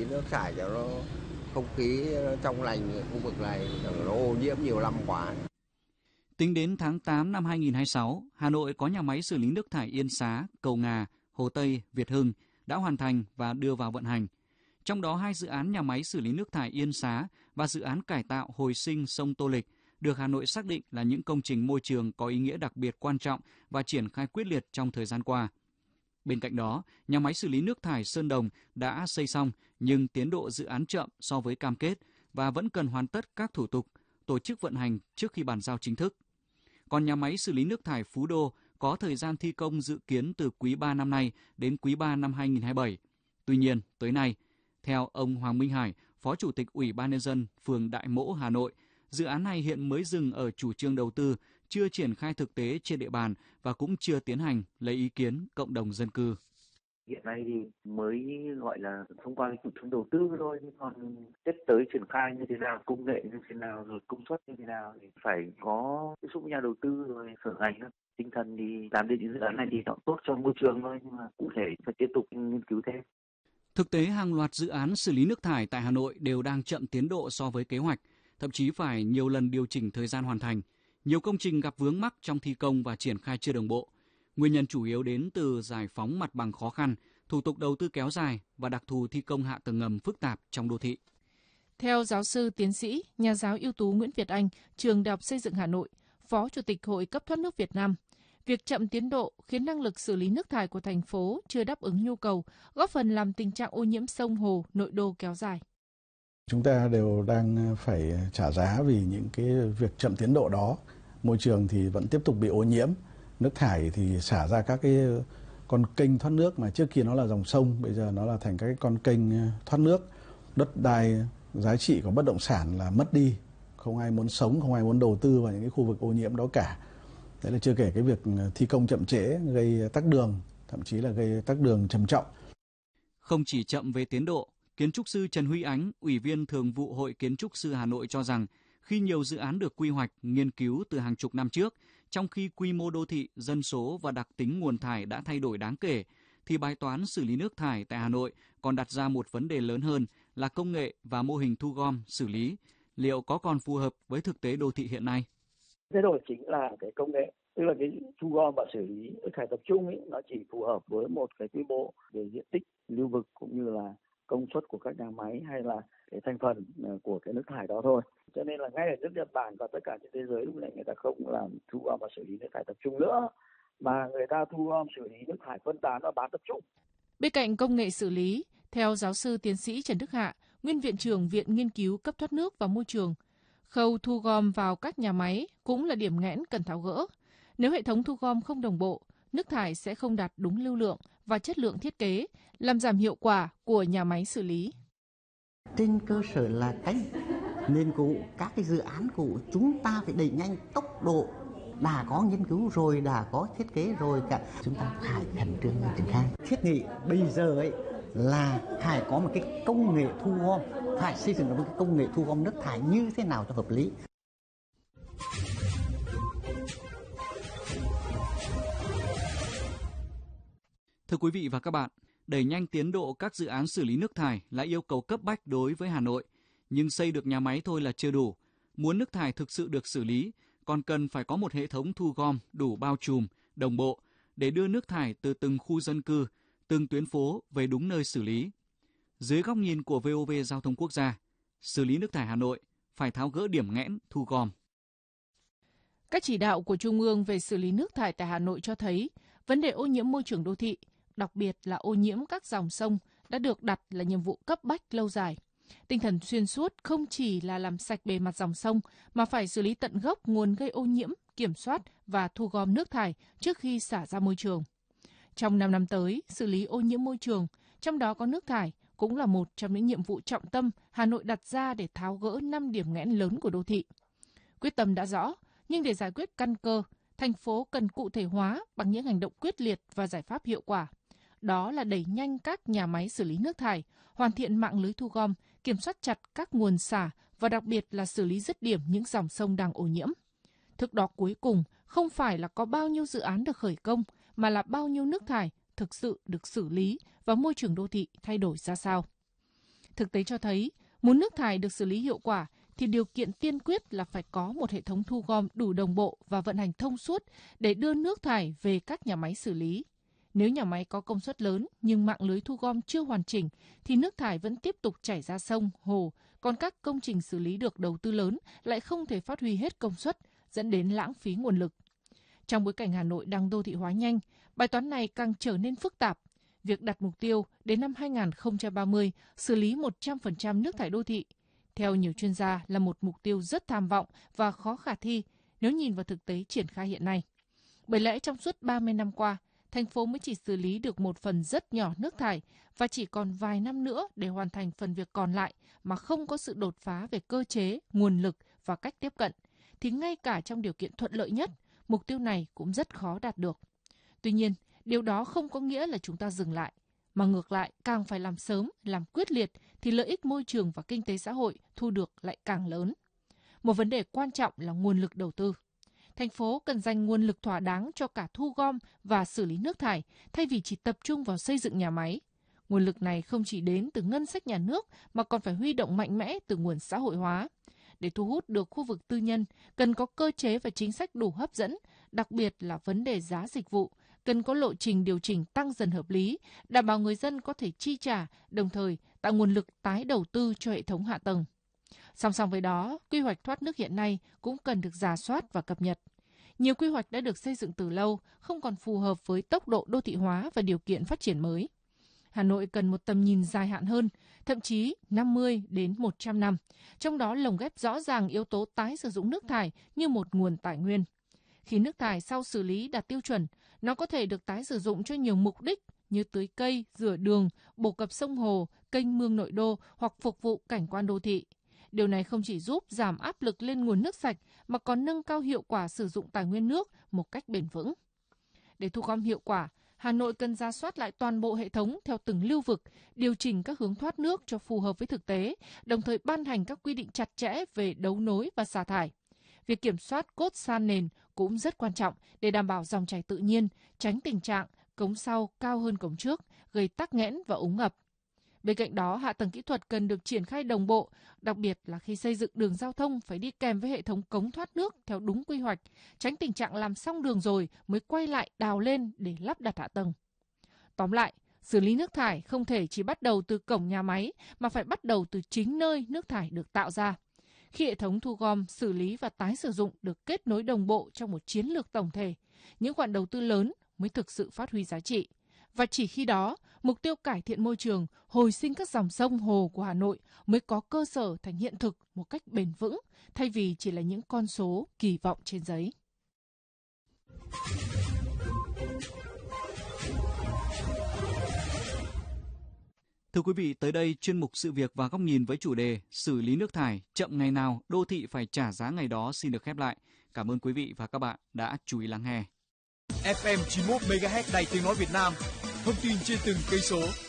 nước thải cho nó không khí nó trong lành khu vực này, nó ô nhiễm nhiều năm quá. Tính đến tháng 8 năm 2026, Hà Nội có nhà máy xử lý nước thải Yên Xá, Cầu Ngà, Hồ Tây, Việt Hưng đã hoàn thành và đưa vào vận hành. Trong đó 2 dự án nhà máy xử lý nước thải Yên Xá và dự án cải tạo hồi sinh sông Tô Lịch được Hà Nội xác định là những công trình môi trường có ý nghĩa đặc biệt quan trọng và triển khai quyết liệt trong thời gian qua. Bên cạnh đó, nhà máy xử lý nước thải Sơn Đồng đã xây xong nhưng tiến độ dự án chậm so với cam kết và vẫn cần hoàn tất các thủ tục, tổ chức vận hành trước khi bàn giao chính thức. Còn nhà máy xử lý nước thải Phú Đô có thời gian thi công dự kiến từ quý 3 năm nay đến quý 3 năm 2027. Tuy nhiên, tới nay, theo ông Hoàng Minh Hải, Phó Chủ tịch Ủy ban Nhân dân phường Đại Mỗ, Hà Nội, dự án này hiện mới dừng ở chủ trương đầu tư, chưa triển khai thực tế trên địa bàn và cũng chưa tiến hành lấy ý kiến cộng đồng dân cư. Hiện nay thì mới gọi là thông qua cái chủ trương đầu tư thôi, còn tiếp tới triển khai như thế nào, công nghệ như thế nào, rồi công suất như thế nào thì phải có tiếp xúc với nhà đầu tư rồi sở ngành. Tinh thần thì làm được những dự án này thì nó tốt cho môi trường thôi, nhưng mà cụ thể phải tiếp tục nghiên cứu thêm. Thực tế, hàng loạt dự án xử lý nước thải tại Hà Nội đều đang chậm tiến độ so với kế hoạch, thậm chí phải nhiều lần điều chỉnh thời gian hoàn thành. Nhiều công trình gặp vướng mắc trong thi công và triển khai chưa đồng bộ. Nguyên nhân chủ yếu đến từ giải phóng mặt bằng khó khăn, thủ tục đầu tư kéo dài và đặc thù thi công hạ tầng ngầm phức tạp trong đô thị. Theo giáo sư tiến sĩ, nhà giáo ưu tú Nguyễn Việt Anh, Trường Đại học Xây dựng Hà Nội, Phó Chủ tịch Hội cấp thoát nước Việt Nam, việc chậm tiến độ khiến năng lực xử lý nước thải của thành phố chưa đáp ứng nhu cầu, góp phần làm tình trạng ô nhiễm sông hồ, nội đô kéo dài. Chúng ta đều đang phải trả giá vì những cái việc chậm tiến độ đó. Môi trường thì vẫn tiếp tục bị ô nhiễm, nước thải thì xả ra các cái con kênh thoát nước mà trước kia nó là dòng sông, bây giờ nó là thành các cái con kênh thoát nước. Đất đai, giá trị của bất động sản là mất đi, không ai muốn sống, không ai muốn đầu tư vào những cái khu vực ô nhiễm đó cả. Đấy là chưa kể cái việc thi công chậm trễ gây tắc đường, thậm chí là gây tắc đường trầm trọng. Không chỉ chậm về tiến độ, kiến trúc sư Trần Huy Ánh, Ủy viên Thường vụ Hội Kiến trúc sư Hà Nội cho rằng khi nhiều dự án được quy hoạch, nghiên cứu từ hàng chục năm trước, trong khi quy mô đô thị, dân số và đặc tính nguồn thải đã thay đổi đáng kể, thì bài toán xử lý nước thải tại Hà Nội còn đặt ra một vấn đề lớn hơn là công nghệ và mô hình thu gom, xử lý. Liệu có còn phù hợp với thực tế đô thị hiện nay? Thay đổi chính là cái công nghệ, tức là cái thu gom và xử lý nước thải tập trung ấy, nó chỉ phù hợp với một cái quy mô về diện tích, lưu vực cũng như là công suất của các nhà máy hay là cái thành phần của cái nước thải đó thôi. Cho nên là ngay ở nước Nhật Bản và tất cả trên thế giới lúc này người ta không làm thu gom và xử lý nước thải tập trung nữa, mà người ta thu gom xử lý nước thải phân tán và bán tập trung. Bên cạnh công nghệ xử lý, theo giáo sư tiến sĩ Trần Đức Hạ, nguyên viện trưởng Viện Nghiên cứu cấp thoát nước và môi trường, khâu thu gom vào các nhà máy cũng là điểm nghẽn cần tháo gỡ. Nếu hệ thống thu gom không đồng bộ, nước thải sẽ không đạt đúng lưu lượng và chất lượng thiết kế, làm giảm hiệu quả của nhà máy xử lý. Trên cơ sở là cái nền cũ, các cái dự án cũ chúng ta phải đẩy nhanh tốc độ, đã có nghiên cứu rồi, đã có thiết kế rồi cả, chúng ta phải khẩn trương triển khai. Thiết nghị bây giờ ấy là phải có một cái công nghệ thu gom, phải xây dựng một cái công nghệ thu gom nước thải như thế nào cho hợp lý. Thưa quý vị và các bạn, đẩy nhanh tiến độ các dự án xử lý nước thải là yêu cầu cấp bách đối với Hà Nội, nhưng xây được nhà máy thôi là chưa đủ. Muốn nước thải thực sự được xử lý, còn cần phải có một hệ thống thu gom đủ bao trùm, đồng bộ để đưa nước thải từ từng khu dân cư, từng tuyến phố về đúng nơi xử lý. Dưới góc nhìn của VOV Giao thông Quốc gia, xử lý nước thải Hà Nội phải tháo gỡ điểm nghẽn thu gom. Các chỉ đạo của Trung ương về xử lý nước thải tại Hà Nội cho thấy vấn đề ô nhiễm môi trường đô thị, đặc biệt là ô nhiễm các dòng sông, đã được đặt là nhiệm vụ cấp bách lâu dài. Tinh thần xuyên suốt không chỉ là làm sạch bề mặt dòng sông, mà phải xử lý tận gốc nguồn gây ô nhiễm, kiểm soát và thu gom nước thải trước khi xả ra môi trường. Trong 5 năm tới, xử lý ô nhiễm môi trường, trong đó có nước thải, cũng là một trong những nhiệm vụ trọng tâm Hà Nội đặt ra để tháo gỡ 5 điểm nghẽn lớn của đô thị. Quyết tâm đã rõ, nhưng để giải quyết căn cơ, thành phố cần cụ thể hóa bằng những hành động quyết liệt và giải pháp hiệu quả. Đó là đẩy nhanh các nhà máy xử lý nước thải, hoàn thiện mạng lưới thu gom, kiểm soát chặt các nguồn xả và đặc biệt là xử lý dứt điểm những dòng sông đang ô nhiễm. Thước đo cuối cùng không phải là có bao nhiêu dự án được khởi công, mà là bao nhiêu nước thải thực sự được xử lý và môi trường đô thị thay đổi ra sao. Thực tế cho thấy, muốn nước thải được xử lý hiệu quả thì điều kiện tiên quyết là phải có một hệ thống thu gom đủ đồng bộ và vận hành thông suốt để đưa nước thải về các nhà máy xử lý. Nếu nhà máy có công suất lớn nhưng mạng lưới thu gom chưa hoàn chỉnh thì nước thải vẫn tiếp tục chảy ra sông, hồ, còn các công trình xử lý được đầu tư lớn lại không thể phát huy hết công suất, dẫn đến lãng phí nguồn lực. Trong bối cảnh Hà Nội đang đô thị hóa nhanh, bài toán này càng trở nên phức tạp. Việc đặt mục tiêu đến năm 2030 xử lý 100% nước thải đô thị, theo nhiều chuyên gia là một mục tiêu rất tham vọng và khó khả thi nếu nhìn vào thực tế triển khai hiện nay. Bởi lẽ trong suốt 30 năm qua, thành phố mới chỉ xử lý được một phần rất nhỏ nước thải và chỉ còn vài năm nữa để hoàn thành phần việc còn lại mà không có sự đột phá về cơ chế, nguồn lực và cách tiếp cận, thì ngay cả trong điều kiện thuận lợi nhất, mục tiêu này cũng rất khó đạt được. Tuy nhiên, điều đó không có nghĩa là chúng ta dừng lại, mà ngược lại càng phải làm sớm, làm quyết liệt thì lợi ích môi trường và kinh tế xã hội thu được lại càng lớn. Một vấn đề quan trọng là nguồn lực đầu tư. Thành phố cần dành nguồn lực thỏa đáng cho cả thu gom và xử lý nước thải, thay vì chỉ tập trung vào xây dựng nhà máy. Nguồn lực này không chỉ đến từ ngân sách nhà nước mà còn phải huy động mạnh mẽ từ nguồn xã hội hóa. Để thu hút được khu vực tư nhân, cần có cơ chế và chính sách đủ hấp dẫn, đặc biệt là vấn đề giá dịch vụ, cần có lộ trình điều chỉnh tăng dần hợp lý, đảm bảo người dân có thể chi trả, đồng thời tạo nguồn lực tái đầu tư cho hệ thống hạ tầng. Song song với đó, quy hoạch thoát nước hiện nay cũng cần được rà soát và cập nhật. Nhiều quy hoạch đã được xây dựng từ lâu, không còn phù hợp với tốc độ đô thị hóa và điều kiện phát triển mới. Hà Nội cần một tầm nhìn dài hạn hơn, thậm chí 50 đến 100 năm, trong đó lồng ghép rõ ràng yếu tố tái sử dụng nước thải như một nguồn tài nguyên. Khi nước thải sau xử lý đạt tiêu chuẩn, nó có thể được tái sử dụng cho nhiều mục đích như tưới cây, rửa đường, bổ cập sông hồ, kênh mương nội đô hoặc phục vụ cảnh quan đô thị. Điều này không chỉ giúp giảm áp lực lên nguồn nước sạch mà còn nâng cao hiệu quả sử dụng tài nguyên nước một cách bền vững. Để thu gom hiệu quả, Hà Nội cần rà soát lại toàn bộ hệ thống theo từng lưu vực, điều chỉnh các hướng thoát nước cho phù hợp với thực tế, đồng thời ban hành các quy định chặt chẽ về đấu nối và xả thải. Việc kiểm soát cốt san nền cũng rất quan trọng để đảm bảo dòng chảy tự nhiên, tránh tình trạng cống sau cao hơn cống trước, gây tắc nghẽn và úng ngập. Bên cạnh đó, hạ tầng kỹ thuật cần được triển khai đồng bộ, đặc biệt là khi xây dựng đường giao thông phải đi kèm với hệ thống cống thoát nước theo đúng quy hoạch, tránh tình trạng làm xong đường rồi mới quay lại đào lên để lắp đặt hạ tầng. Tóm lại, xử lý nước thải không thể chỉ bắt đầu từ cổng nhà máy mà phải bắt đầu từ chính nơi nước thải được tạo ra. Khi hệ thống thu gom, xử lý và tái sử dụng được kết nối đồng bộ trong một chiến lược tổng thể, những khoản đầu tư lớn mới thực sự phát huy giá trị. Và chỉ khi đó, mục tiêu cải thiện môi trường, hồi sinh các dòng sông hồ của Hà Nội mới có cơ sở thành hiện thực một cách bền vững, thay vì chỉ là những con số kỳ vọng trên giấy. Thưa quý vị, tới đây chuyên mục Sự việc và góc nhìn với chủ đề xử lý nước thải chậm ngày nào đô thị phải trả giá ngày đó xin được khép lại. Cảm ơn quý vị và các bạn đã chú ý lắng nghe. FM 91 MHz Đài Tiếng nói Việt Nam. Thông tin trên từng cây số.